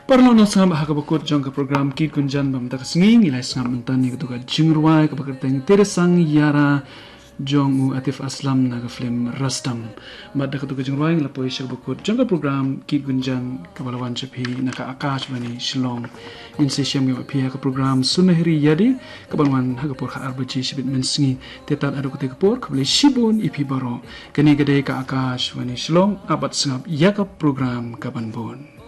Parlo na sangam hakabakot jang ka program Kid Kunjan bam tak singing ilai sangam mentani ketuka jingruai ka pakerteng teresang yara jong u Atif Aslam na ka film Rastam madda ketuka jingruai lapoi sakabakot jang ka program Kid Kunjan ka balawan chapi na ka akash bani Shillong in se syam ga pia ka program sunahiri yadi ka balawan hagapor ka arbaji sibit mensingi tetat adu ketika por ka bali shibun ipi baro kani gade ka akash bani Shillong abat sangap ya ka program ka banbon